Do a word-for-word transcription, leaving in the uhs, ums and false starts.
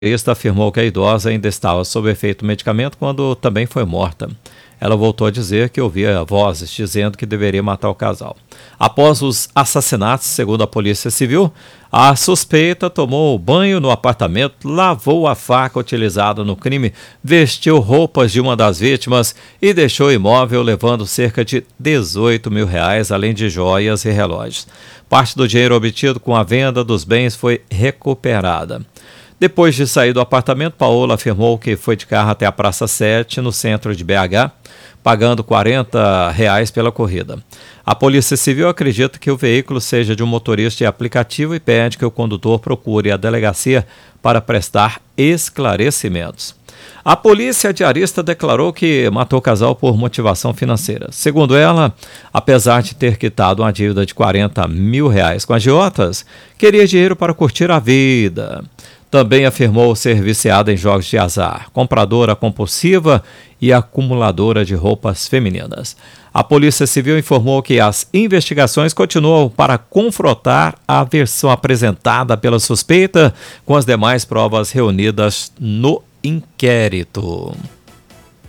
Esta afirmou que a idosa ainda estava sob efeito do medicamento quando também foi morta. Ela voltou a dizer que ouvia vozes dizendo que deveria matar o casal. Após os assassinatos, segundo a Polícia Civil, a suspeita tomou banho no apartamento, lavou a faca utilizada no crime, vestiu roupas de uma das vítimas e deixou o imóvel levando cerca de dezoito mil reais, além de joias e relógios. Parte do dinheiro obtido com a venda dos bens foi recuperada. Depois de sair do apartamento, Paola afirmou que foi de carro até a Praça sete, no centro de B H, pagando quarenta reais pela corrida. A Polícia Civil acredita que o veículo seja de um motorista de aplicativo e pede que o condutor procure a delegacia para prestar esclarecimentos. A polícia diarista declarou que matou o casal por motivação financeira. Segundo ela, apesar de ter quitado uma dívida de quarenta mil reais com agiotas, queria dinheiro para curtir a vida. Também afirmou ser viciada em jogos de azar, compradora compulsiva e acumuladora de roupas femininas. A Polícia Civil informou que as investigações continuam para confrontar a versão apresentada pela suspeita com as demais provas reunidas no inquérito.